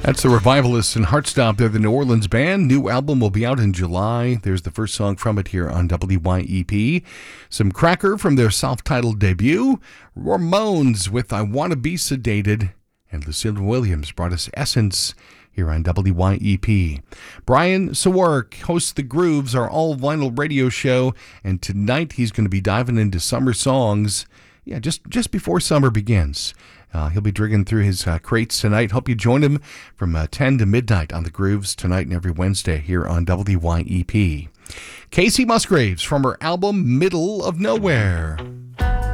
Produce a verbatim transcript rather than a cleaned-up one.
That's the Revivalists and Heartstop. They're the New Orleans band. New album will be out in July. There's the first song from it here on W Y E P. Some Cracker from their self-titled debut. Ramones with I Wanna Be Sedated. And Lucinda Williams brought us Essence here on W Y E P. Brian Sawark hosts the Grooves, our all-vinyl radio show. And tonight he's going to be diving into summer songs. Yeah, just, just before summer begins. Uh, he'll be digging through his uh, crates tonight. Hope you join him from uh, ten to midnight on the Grooves tonight and every Wednesday here on W Y E P. Casey Musgraves from her album Middle of Nowhere.